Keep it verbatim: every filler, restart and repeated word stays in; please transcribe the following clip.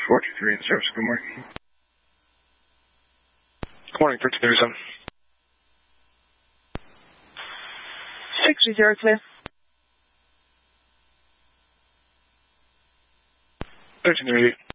four two three in service. Good morning. Good morning, thirteen thirty-seven. six three zero clear. thirteen thirty-eight.